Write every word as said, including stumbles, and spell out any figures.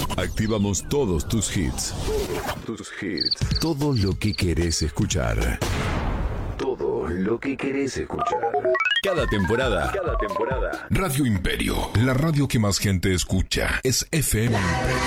Activamos todos tus hits. Tus hits. Todo lo que querés escuchar. Todo lo que querés escuchar. Cada temporada. Cada temporada. Radio Imperio, la radio que más gente escucha, es F M Imperio.